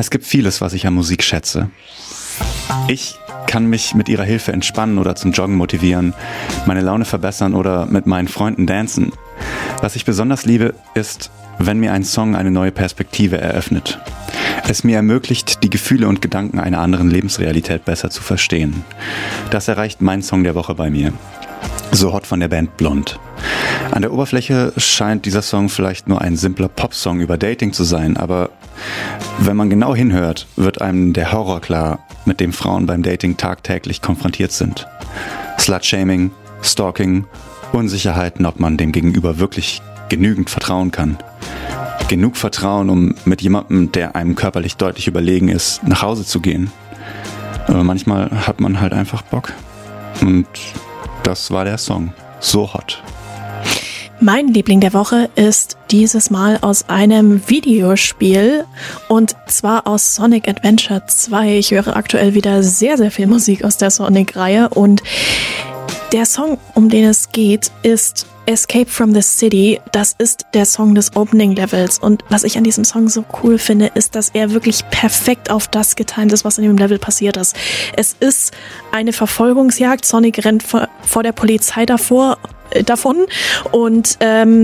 Es gibt vieles, was ich an Musik schätze. Ich kann mich mit ihrer Hilfe entspannen oder zum Joggen motivieren, meine Laune verbessern oder mit meinen Freunden dancen. Was ich besonders liebe, ist, wenn mir ein Song eine neue Perspektive eröffnet. Es mir ermöglicht, die Gefühle und Gedanken einer anderen Lebensrealität besser zu verstehen. Das erreicht mein Song der Woche bei mir. So Hot von der Band Blond. An der Oberfläche scheint dieser Song vielleicht nur ein simpler Popsong über Dating zu sein, aber wenn man genau hinhört, wird einem der Horror klar, mit dem Frauen beim Dating tagtäglich konfrontiert sind. Slutshaming, Stalking, Unsicherheiten, ob man dem Gegenüber wirklich genügend vertrauen kann. Genug Vertrauen, um mit jemandem, der einem körperlich deutlich überlegen ist, nach Hause zu gehen. Aber manchmal hat man halt einfach Bock. Und das war der Song. So Hot. Mein Liebling der Woche ist dieses Mal aus einem Videospiel und zwar aus Sonic Adventure 2. Ich höre aktuell wieder sehr, sehr viel Musik aus der Sonic-Reihe und der Song, um den es geht, ist Escape from the City. Das ist der Song des Opening Levels und was ich an diesem Song so cool finde, ist, dass er wirklich perfekt auf das getimt ist, was in dem Level passiert ist. Es ist eine Verfolgungsjagd. Sonic rennt vor der Polizei davon und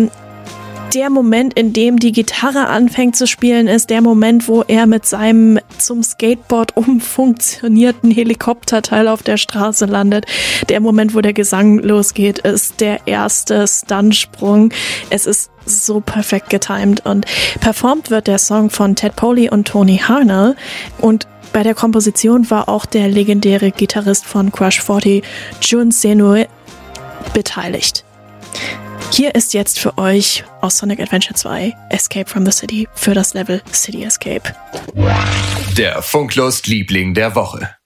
der Moment, in dem die Gitarre anfängt zu spielen, ist der Moment, wo er mit seinem zum Skateboard umfunktionierten Helikopterteil auf der Straße landet. Der Moment, wo der Gesang losgeht, ist der erste Stuntsprung. Es ist so perfekt getimed und performt wird der Song von Ted Poley und Tony Harnell und bei der Komposition war auch der legendäre Gitarrist von Crush 40, Jun Senoue, beteiligt. Hier ist jetzt für euch aus Sonic Adventure 2 Escape from the City für das Level City Escape. Der Funklust-Liebling der Woche.